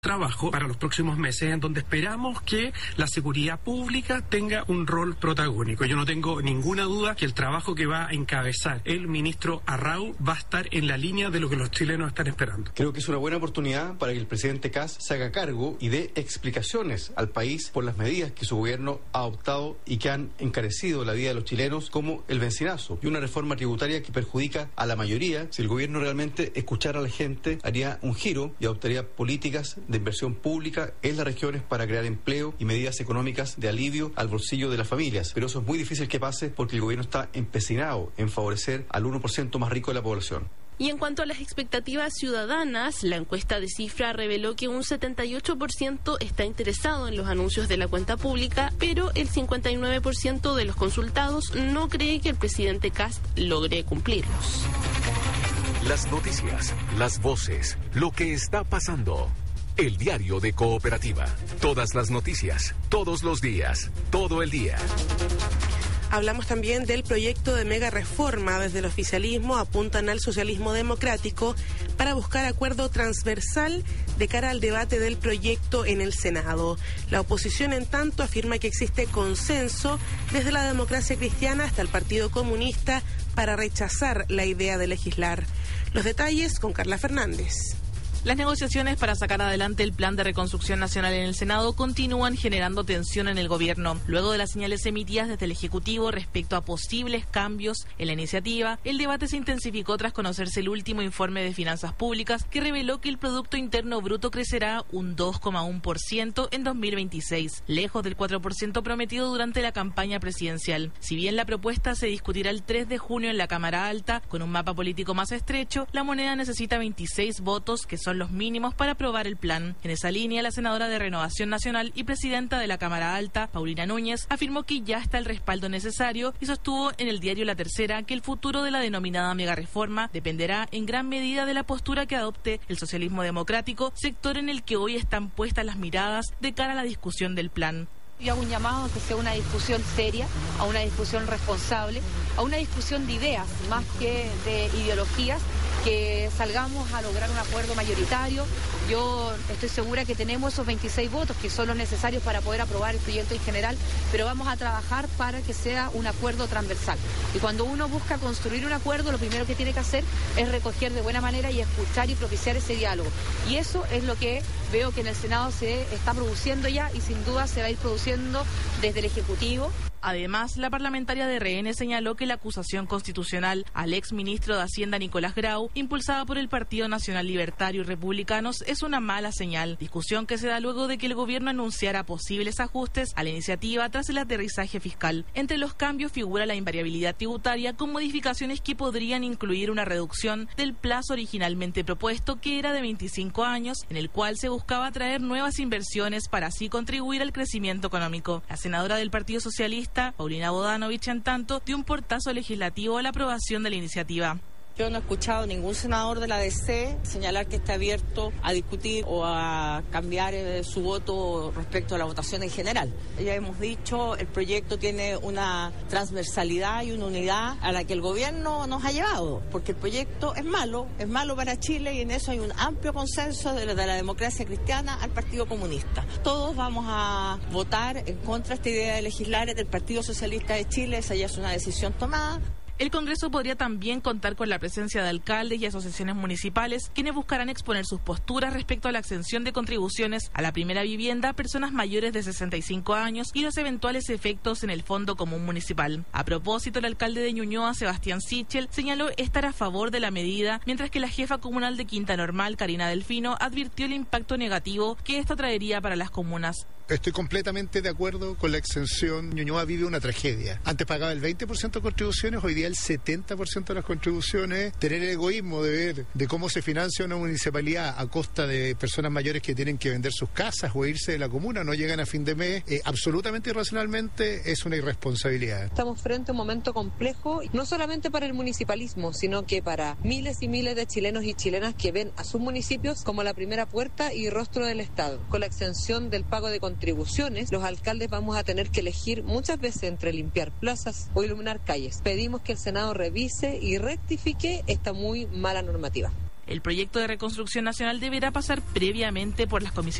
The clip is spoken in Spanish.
trabajo para los próximos meses en donde esperamos que la seguridad pública tenga un rol protagónico. Yo no tengo ninguna duda que el trabajo que va a encabezar el ministro Arrau va a estar en la línea de lo que los chilenos están esperando. Creo que es una buena oportunidad para que el presidente Kast se haga cargo y dé explicaciones al país por las medidas que su gobierno ha adoptado y que han encarecido la vida de los chilenos, como el bencinazo y una reforma tributaria que perjudica a la mayoría. Si el gobierno realmente escuchara a la gente, haría un giro y adoptaría políticas de inversión pública en las regiones para crear empleo y medidas económicas de alivio al bolsillo de las familias. Pero eso es muy difícil que pase porque el gobierno está empecinado en favorecer al 1% más rico de la población. Y en cuanto a las expectativas ciudadanas, la encuesta de Cifra reveló que un 78% está interesado en los anuncios de la cuenta pública, pero el 59% de los consultados no cree que el presidente Kast logre cumplirlos. Las noticias, las voces, lo que está pasando. El diario de Cooperativa. Todas las noticias, todos los días, todo el día. Hablamos también del proyecto de mega reforma. Desde el oficialismo apuntan al socialismo democrático para buscar acuerdo transversal de cara al debate del proyecto en el Senado. La oposición, en tanto, afirma que existe consenso desde la Democracia Cristiana hasta el Partido Comunista para rechazar la idea de legislar. Los detalles con Carla Fernández. Las negociaciones para sacar adelante el Plan de Reconstrucción Nacional en el Senado continúan generando tensión en el gobierno. Luego de las señales emitidas desde el Ejecutivo respecto a posibles cambios en la iniciativa, el debate se intensificó tras conocerse el último informe de finanzas públicas que reveló que el Producto Interno Bruto crecerá un 2,1% en 2026, lejos del 4% prometido durante la campaña presidencial. Si bien la propuesta se discutirá el 3 de junio en la Cámara Alta, con un mapa político más estrecho, la moneda necesita 26 votos, que son los mínimos para aprobar el plan. En esa línea, la senadora de Renovación Nacional y presidenta de la Cámara Alta, Paulina Núñez, afirmó que ya está el respaldo necesario y sostuvo en el diario La Tercera que el futuro de la denominada megareforma dependerá en gran medida de la postura que adopte el socialismo democrático, sector en el que hoy están puestas las miradas de cara a la discusión del plan. Yo hago un llamado a que sea una discusión seria, a una discusión responsable, a una discusión de ideas más que de ideologías, que salgamos a lograr un acuerdo mayoritario. Yo estoy segura que tenemos esos 26 votos que son los necesarios para poder aprobar el proyecto en general, pero vamos a trabajar para que sea un acuerdo transversal. Y cuando uno busca construir un acuerdo, lo primero que tiene que hacer es recoger de buena manera y escuchar y propiciar ese diálogo. Y eso es lo que veo que en el Senado se está produciendo ya y sin duda se va a ir produciendo desde el Ejecutivo. Además, la parlamentaria de RN señaló que la acusación constitucional al exministro de Hacienda Nicolás Grau, impulsada por el Partido Nacional Libertario y Republicanos, es una mala señal. Discusión que se da luego de que el gobierno anunciara posibles ajustes a la iniciativa tras el aterrizaje fiscal. Entre los cambios figura la invariabilidad tributaria, con modificaciones que podrían incluir una reducción del plazo originalmente propuesto, que era de 25 años, en el cual se buscaba atraer nuevas inversiones para así contribuir al crecimiento económico. La senadora del Partido Socialista, Paulina Bodanovich, en tanto, dio un portazo legislativo a la aprobación de la iniciativa. Yo no he escuchado a ningún senador de la DC señalar que esté abierto a discutir o a cambiar su voto respecto a la votación en general. Ya hemos dicho, el proyecto tiene una transversalidad y una unidad a la que el gobierno nos ha llevado, porque el proyecto es malo para Chile, y en eso hay un amplio consenso de la Democracia Cristiana al Partido Comunista. Todos vamos a votar en contra de esta idea de legislar del Partido Socialista de Chile. Esa ya es una decisión tomada. El Congreso podría también contar con la presencia de alcaldes y asociaciones municipales, quienes buscarán exponer sus posturas respecto a la exención de contribuciones a la primera vivienda a personas mayores de 65 años y los eventuales efectos en el Fondo Común Municipal. A propósito, el alcalde de Ñuñoa, Sebastián Sichel, señaló estar a favor de la medida, mientras que la jefa comunal de Quinta Normal, Karina Delfino, advirtió el impacto negativo que esto traería para las comunas. Estoy completamente de acuerdo con la exención. Ñuñoa vive una tragedia. Antes pagaba el 20% de contribuciones, hoy día el 70% de las contribuciones. Tener el egoísmo de ver de cómo se financia una municipalidad a costa de personas mayores que tienen que vender sus casas o irse de la comuna, no llegan a fin de mes, absolutamente irracionalmente, es una irresponsabilidad. Estamos frente a un momento complejo, no solamente para el municipalismo, sino que para miles y miles de chilenos y chilenas que ven a sus municipios como la primera puerta y rostro del Estado. Con la exención del pago de contribuciones, los alcaldes vamos a tener que elegir muchas veces entre limpiar plazas o iluminar calles. Pedimos que el Senado revise y rectifique esta muy mala normativa. El proyecto de reconstrucción nacional deberá pasar previamente por las comisiones